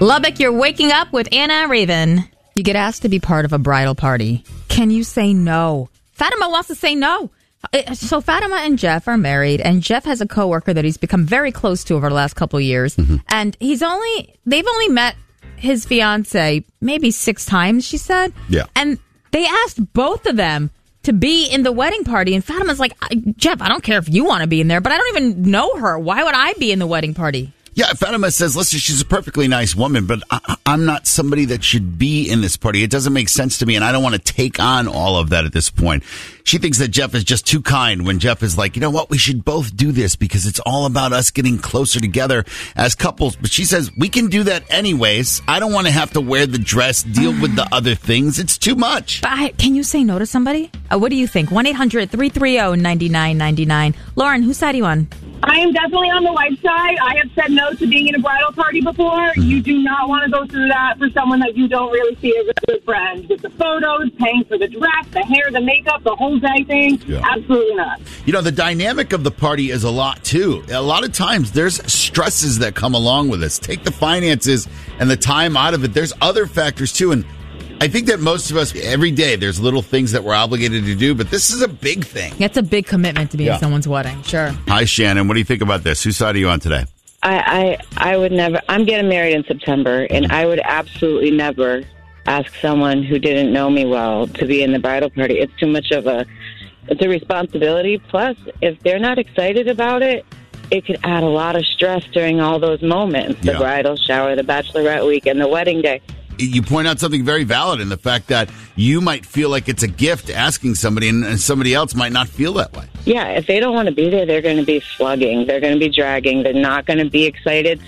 Lubbock, you're waking up with Anna Raven. You get asked to be part of a bridal party. Can you say no? Fatima wants to say no. So Fatima and Jeff are married, and Jeff has a coworker that he's become very close to over the last couple of years. Mm-hmm. And they've only met his fiance maybe 6 times, she said. Yeah. And they asked both of them to be in the wedding party. And Fatima's like, Jeff, I don't care if you want to be in there, but I don't even know her. Why would I be in the wedding party? Yeah, Fatima says, listen, she's a perfectly nice woman, but I'm not somebody that should be in this party. It doesn't make sense to me, and I don't want to take on all of that at this point. She thinks that Jeff is just too kind when Jeff is like, you know what, we should both do this because it's all about us getting closer together as couples. But she says, we can do that anyways. I don't want to have to wear the dress, deal with the other things. It's too much. But can you say no to somebody? What do you think? 1-800-330-9999. Lauren, whose side are you on? I am definitely on the wife's side. I have said no to being in a bridal party before. You do not want to go through that for someone that you don't really see as a good friend. With the photos, paying for the dress, the hair, the makeup, the whole day thing. Yeah. Absolutely not. You know, the dynamic of the party is a lot, too. A lot of times, there's stresses that come along with this. Take the finances and the time out of it. There's other factors, too. And I think that most of us, every day, there's little things that we're obligated to do, but this is a big thing. It's a big commitment to be in someone's wedding, sure. Hi, Shannon. What do you think about this? Whose side are you on today? I would never. I'm getting married in September, and I would absolutely never ask someone who didn't know me well to be in the bridal party. It's too much of it's a responsibility. Plus, if they're not excited about it, it could add a lot of stress during all those moments, the bridal shower, the bachelorette week, and the wedding day. You point out something very valid in the fact that you might feel like it's a gift asking somebody, and somebody else might not feel that way. Yeah, if they don't want to be there, they're going to be slugging. They're going to be dragging. They're not going to be excited.